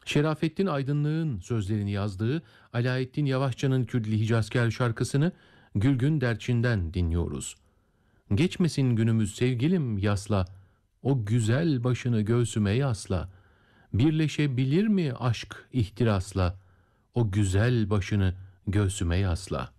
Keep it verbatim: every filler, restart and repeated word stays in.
Şerafettin Aydınlık'ın sözlerini yazdığı Alaeddin Yavaşça'nın Kürdili Hicazkar şarkısını Gülgün Derçin'den dinliyoruz. Geçmesin günümüz sevgilim yasla, o güzel başını göğsüme yasla. Birleşebilir mi aşk ihtirasla, o güzel başını göğsüme yasla.